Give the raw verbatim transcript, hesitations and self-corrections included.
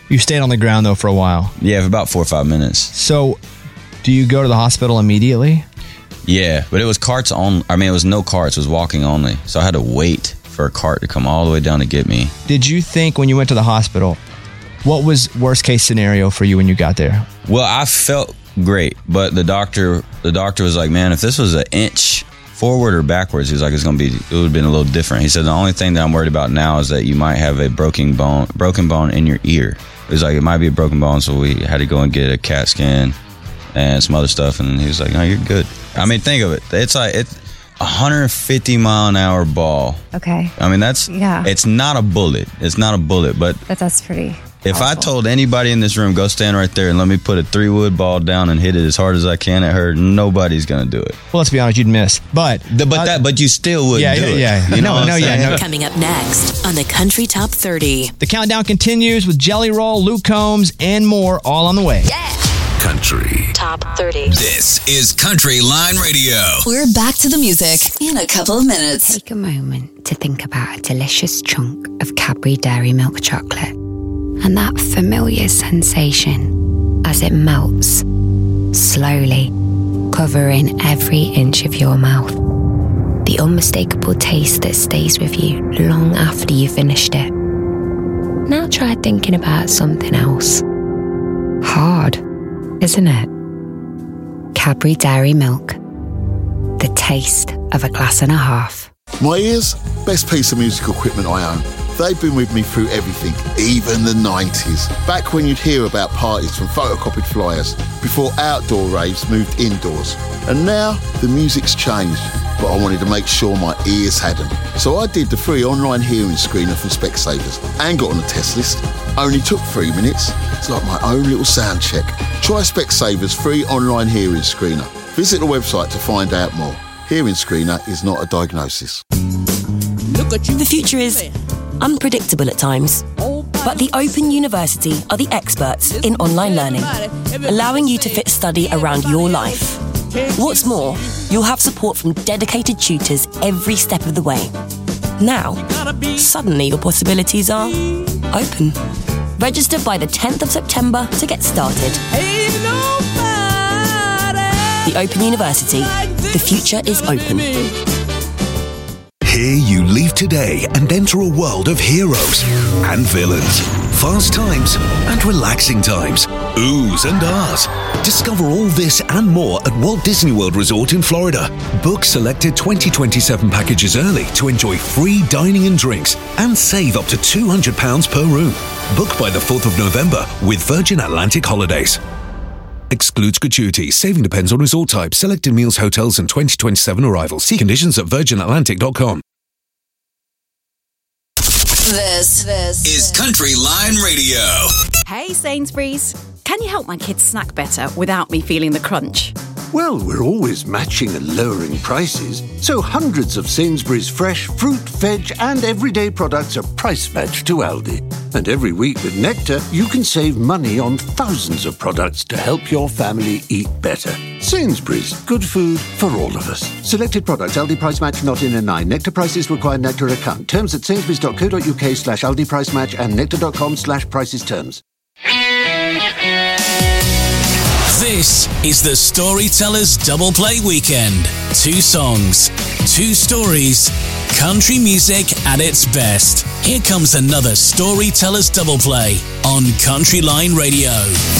You stayed on the ground, though, for a while. Yeah, for about four or five minutes. So, do you go to the hospital immediately? Yeah, but it was carts on. I mean, it was no carts. It was walking only. So I had to wait for a cart to come all the way down to get me. Did you think when you went to the hospital, what was worst case scenario for you when you got there? Well, I felt great, but the doctor, the doctor was like, man, if this was an inch forward or backwards, he was like, it's going to be, it would have been a little different. He said, the only thing that I'm worried about now is that you might have a broken bone, broken bone in your ear. It was like, it might be a broken bone, so we had to go and get a CAT scan and some other stuff, and he was like, no, you're good. I mean, think of it. It's like, it's a one hundred fifty mile an hour ball. Okay. I mean, that's, yeah. It's not a bullet. It's not a bullet, but But that's pretty if awful. I told anybody in this room, go stand right there and let me put a three wood ball down and hit it as hard as I can at her, nobody's going to do it. Well, let's be honest, you'd miss. But the, but uh, that but you still wouldn't yeah, do yeah, it. yeah. You know no, what I'm no, yeah, saying? no. Coming up next on the Country Top thirty. The countdown continues with Jelly Roll, Luke Combs, and more, all on the way. Yeah. Country Top thirty. This is Country Line Radio. We're back to the music in a couple of minutes. Take a moment to think about a delicious chunk of Cadbury Dairy Milk chocolate and that familiar sensation as it melts, slowly covering every inch of your mouth. The unmistakable taste that stays with you long after you've finished it. Now try thinking about something else. Hard, isn't it? Cadbury Dairy Milk. The taste of a glass and a half. My ears, best piece of musical equipment I own. They've been with me through everything, even the nineties. Back when you'd hear about parties from photocopied flyers, before outdoor raves moved indoors. And now, the music's changed, but I wanted to make sure my ears hadn't. So I did the free online hearing screener from Specsavers and got on the test list. Only took three minutes. It's like my own little sound check. Try Specsavers free online hearing screener. Visit the website to find out more. Hearing screener is not a diagnosis. The future is unpredictable at times, but the Open University are the experts in online learning, allowing you to fit study around your life. What's more, you'll have support from dedicated tutors every step of the way. Now, suddenly your possibilities are open. Register by the tenth of September to get started. The Open University. The future is open. Here you leave today and enter a world of heroes and villains, fast times and relaxing times, oohs and ahs. Discover all this and more at Walt Disney World Resort in Florida. Book selected twenty twenty-seven packages early to enjoy free dining and drinks and save up to two hundred pounds per room. Book by the fourth of November with Virgin Atlantic Holidays. Excludes gratuities. Saving depends on resort type, selected meals, hotels, and twenty twenty-seven arrivals. See conditions at virgin atlantic dot com. This, this is Country Line Radio. Hey Sainsbury's, can you help my kids snack better without me feeling the crunch? Well, we're always matching and lowering prices, so hundreds of Sainsbury's fresh fruit, veg and everyday products are price matched to Aldi. And every week with Nectar, you can save money on thousands of products to help your family eat better. Sainsbury's, good food for all of us. Selected products, Aldi price match not in a nine. Nectar prices require Nectar account. Terms at sainsbury's dot co dot uk slash Aldi price match and nectar dot com slash prices terms. This is the Storytellers Double Play Weekend. Two songs, two stories, country music at its best. Here comes another Storytellers Double Play on Country Line Radio.